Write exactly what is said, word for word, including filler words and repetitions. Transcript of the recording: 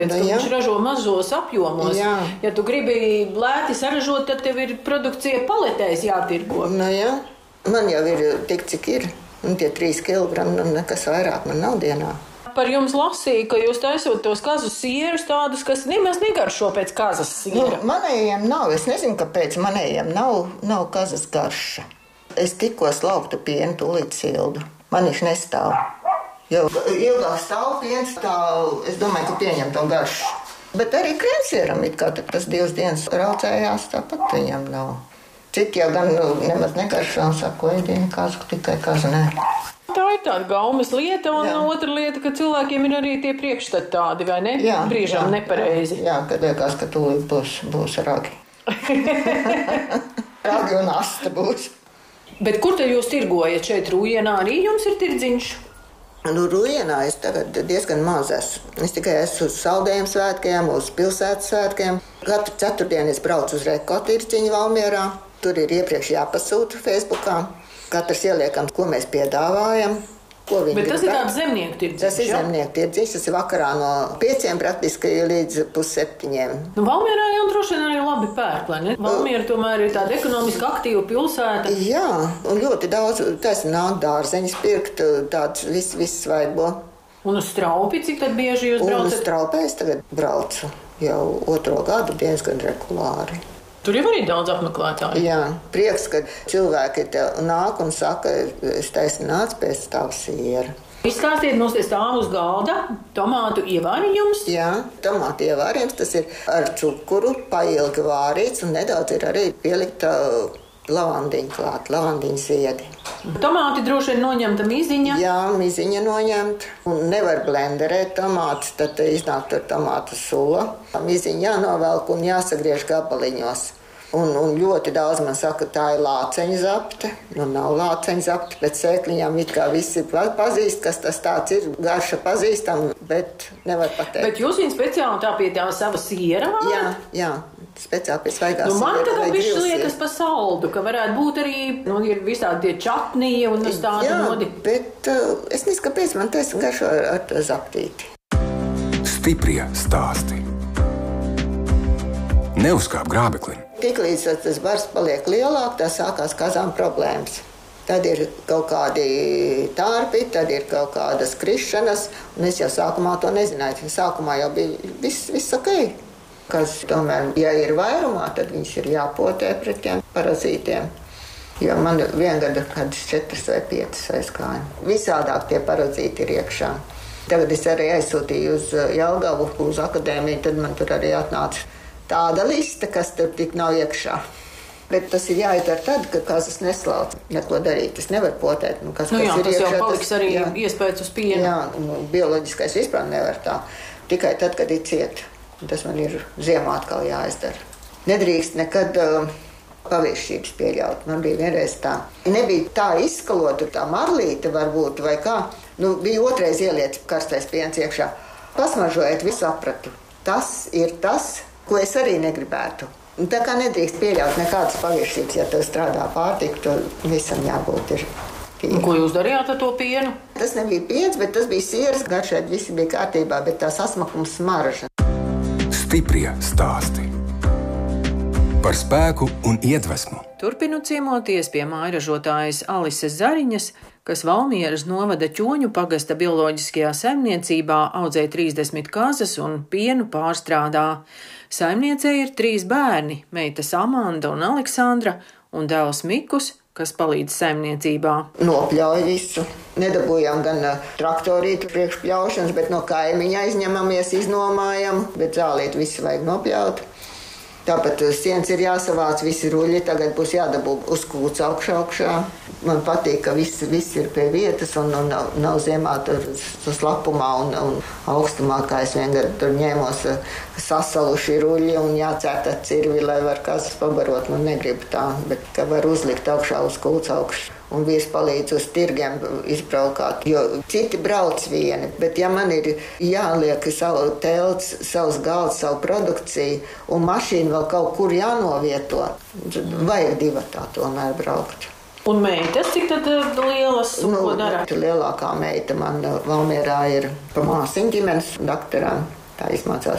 Nu, viņš ražo mazos apjomos. Jā. Ja tu gribi lēti saražot, tad tev ir produkcija paletēs jātirgo. Nu, jā. Man jau ir tik, cik ir. Un tie trīs kilogrami, nu nekas vairāk man nav dienā. Par jums lasīju, ka jūs taisot tos kazu sierus tādus, kas nemaz negaršo pēc kazas siera. Nu, manējiem nav. Es nezinu, kāpēc manējiem nav, nav kazas garša. Es tikko slauktu pienu, tūlīt sildu. Man viņš nestāv. Jo ilgāk stāv piens, tā es domāju, ka pieņem to garšu. Bet arī krēmsieram it kā tas divas dienas raucējās, tāpat viņam nav. Cik jau gan nu, nemaz negaršo un saka, ko ēdienu kazu, tikai kazu nē. Tā ir tāda gaumes lieta, un jā. Otra lieta, ka cilvēkiem ir arī tie priekšstati tādi, vai ne? Jā, brīžam jā, nepareizi. Jā, kad liekas, ka tūlīt būs, būs ragi. Ragi un asta būs. Bet kur te jūs tirgojat? Šeit Rūjienā arī jums ir tirdziņš? Nu, Rūjienā es tagad diezgan maz esmu. Es tikai esmu uz saldējumu svētkiem, uz pilsētas svētkiem. Katru ceturtdienu es braucu uz Reko tirdziņu Valmierā. Tur ir iepriekš jāpasūta Facebookā. Katrs ieliekam, ko mēs piedāvājam. Ko Bet tas gribētu. Ir tāds zemnieku tirdziņš, Tas ir ja? zemnieku tirdziņš. Tas ir vakarā no pieciem praktiski līdz pusseptiņiem. Nu, Valmierā jau droši vien arī labi pērk, vai ne? Valmiera tomēr ir tāda ekonomiski aktīva pilsēta. Jā, un ļoti daudz, tas nāk dārzeņus pirkt, tāds viss, viss svaigo. Un uz Straupi, cik tad bieži jūs braucat? Un uz Straupē es tagad braucu jau otro gadu diezgan regulāri. Tur jau arī daudz apmeklētāju. Jā, prieks, ka cilvēki te nāk un saka, es taisni nācu pēc tava siera. Izstāstiet mums te stāv uz galda tomātu ievārījums. Jā, tomātu ievārījums, tas ir ar cukuru, pailgi vārīts un nedaudz ir arī pielikta lavandiņa klāt, lavandiņa ziedi. Tomāti droši vien noņemta miziņa. Jā, miziņa noņemta. Un nevar blenderēt tomātus, tad iznāk tur tomātu sula. Miziņa jānovelk un jāsagriež gabaliņos. Un, un ļoti daudz man saka, tā ir lāceņa zapte. Nu, nav lāceņa zapte, bet sēkliņām it kā visi pazīst, kas tas tāds ir. Garša pazīstam, bet nevar pateikt. Bet jūs viņu speciāli tā pie tā sava siera? Jā, jā. Speciāli pie svaigās nu, man siera. Man tā bišķi liekas pa saldu, ka varētu būt arī, nu, ir visādi tie čatnija un uz tādu jā, nodi. Bet uh, es nezinu, kāpēc man taisa garšo ar, ar to zaptīti. Stiprie stāsti. Neuzkāp grābeklim. Tiklīdz tas bars paliek lielāk, tā sākās kazām problēmas. Tad ir kaut kādi tārpi, tad ir kaut kādas krišanas, un es jau sākumā to nezināju. Sākumā jau bija viss, viss ok. Kas tomēr, ja ir vairumā, tad viņš ir jāpotē pret tiem parazītiem. Jo man viengada kādas četras vai piecas aizkāja. Visādāk tie parazīti ir iekšā. Tagad es arī aizsūtīju uz Jelgavu, uz akadēmiju, tad man tur arī atnāca tāda lista, kas tur tik nav iekšā. Bet tas ir jāizdara tad, kad kazas neslauc. Neko darīt, tas nevar potēt. Nu, kas, nu jā, kas ir tas iekšā, jau paliks tas, arī jā, iespējas uz pienu. Jā, un bioloģiskais vispār nevar tā. Tikai tad, kad ir ciet. Tas man ir ziemā atkal jāizdara. Nedrīkst nekad uh, paviršības pieļaut. Man bija vienreiz tā. Nebija tā izskalota, tā marlīte varbūt, vai kā. Nu, bija otrais ieliets karstais piens iekšā. Pasmažojot, visu sapratu. Tas ir tas, ko es arī negribētu. Un tā kā nedrīkst pieļaut nekādas paviršības, ja tev strādā pārtika, tur visam jābūt ir. Un ko jūs darījāt ar to pienu? Tas nebija piens, bet tas bija sieras. Garšēt visi bija kārtībā, bet tā sasmakums smarža. Stiprie stāsti. Par spēku un iedvesmu. Turpinu ciemoties pie mājražotājas Alises Zariņas, kas Valmieras novada Ķoņu pagasta bioloģiskajā saimniecībā audzē trīsdesmit kazas un pienu pārstrādā. Saimniecei ir trīs bērni – meitas Amanda un Aleksandra un dēls Mikus, kas palīdz saimniecībā. Nopļauj visu. Nedabūjām gan traktorītu priekšpļaušanas, bet no kaimiņa aizņemamies, iznomājam, bet zālīt visu vajag nopļaut. Tāpat sienas ir jāsavāc, visi ruļi tagad būs jādabū uz kūts augšā augšā. Man patīk, ka viss, viss ir pie vietas un, un nav, nav ziemā tur slapumā un, un augstumā, kā es vienkārši tur ņēmos sasaluši ruļi un jācērta cirvi, lai var kazas pabarot. Nu, negribu tā, bet ka var uzlikt augšā uz kūts augšā. Un vīrs palīdz uz tirgiem izbraukāt, jo citi brauc vieni. Bet ja man ir jāliek savu telts, savus galds, savu produkciju, un mašīnu vēl kaut kur jānovieto, vajag divatā tomēr braukt. Un meitas, cik tad lielas un nu, ko dara? Lielākā meita man Valmierā ir pa māsiņu ģimenes doktorā. tā izmācās.